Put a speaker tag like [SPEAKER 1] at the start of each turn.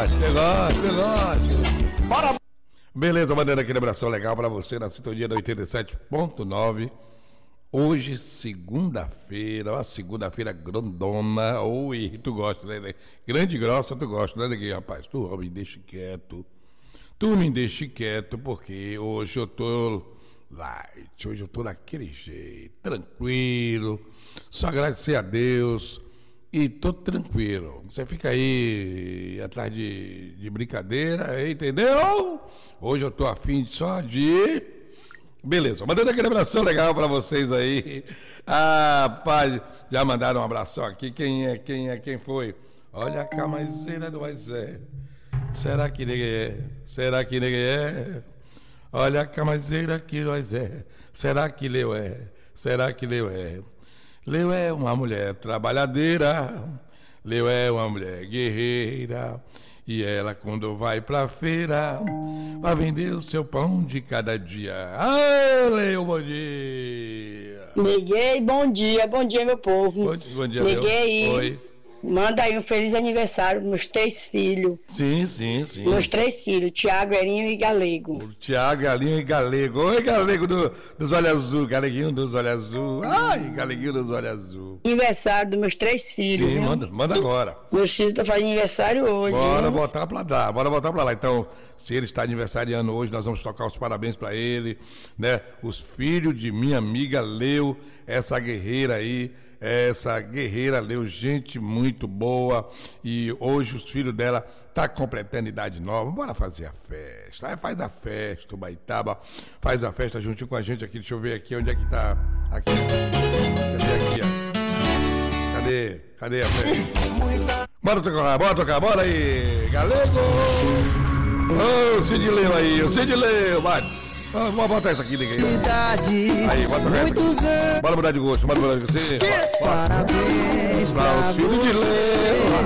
[SPEAKER 1] gosto. Bora! Beleza, mandando aquele abração legal pra você na sintonia da 87.9. Hoje, segunda-feira, uma segunda-feira grandona. Oi, tu gosta, né? Grande e grossa, tu gosta, né, Neguinho? Rapaz, tu me deixa quieto. Tu me deixa quieto, porque hoje eu tô light, hoje eu tô daquele jeito, tranquilo. Só agradecer a Deus e tô tranquilo. Você fica aí atrás de brincadeira, entendeu? Hoje eu tô afim só de... Beleza, mandando aquele abração legal pra vocês aí. Ah, pai, já mandaram um abração aqui. Quem foi? Olha a camazeira do Aizé. Será que ninguém é? Será que ninguém é? Olha a camazeira que nós é. Será que Leu é? Será que Leu é? Leu é uma mulher trabalhadeira. Leu é uma mulher guerreira. E ela, quando vai pra feira, vai vender o seu pão de cada dia. Ah, Leu, bom dia!
[SPEAKER 2] Liguei, bom dia, meu povo.
[SPEAKER 1] Bom dia,
[SPEAKER 2] Liguei.
[SPEAKER 1] Leu. Oi.
[SPEAKER 2] Manda aí um feliz aniversário para meus 3 filhos.
[SPEAKER 1] Sim.
[SPEAKER 2] Meus 3 filhos, Tiago, Erinho e Galego.
[SPEAKER 1] O Tiago, Galinho e Galego. Oi, Galego dos olhos azul. Galeguinho dos olhos azul. Ai, Galeguinho dos olhos azul.
[SPEAKER 2] Aniversário dos meus 3 filhos.
[SPEAKER 1] Sim, manda agora.
[SPEAKER 2] Meus filhos estão fazendo aniversário hoje.
[SPEAKER 1] Bora botar pra lá. Então, se ele está aniversariando hoje, nós vamos tocar os parabéns pra ele, né? Os filhos de minha amiga Leu, essa guerreira aí. Essa guerreira Leu, gente muito boa. E hoje os filhos dela tá completando idade nova. Bora fazer a festa. Aí faz a festa, o Baitaba. Faz a festa juntinho com a gente aqui. Deixa eu ver aqui onde é que tá. Aqui. Cadê aqui, ó? Cadê a festa? Bora tocar, bora aí. Galego! Ô, o Cid Leu aí, vai. Vamos botar isso aqui, ninguém. Aí, bota muitos anos. Bora mudar de gosto, Parabéns para os filhos de Leu.